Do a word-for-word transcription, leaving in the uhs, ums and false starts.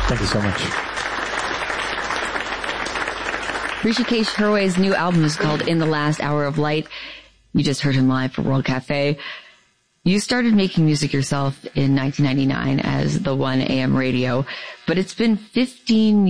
Thank you so much. Hrishikesh Hirway's new album is called In the Last Hour of Light. You just heard him live for World Cafe. You started making music yourself in nineteen ninety-nine as the one A M radio, but it's been fifteen